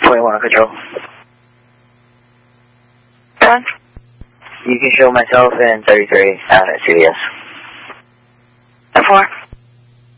21 on control. Done. You can show myself and 33 at CVS. 4.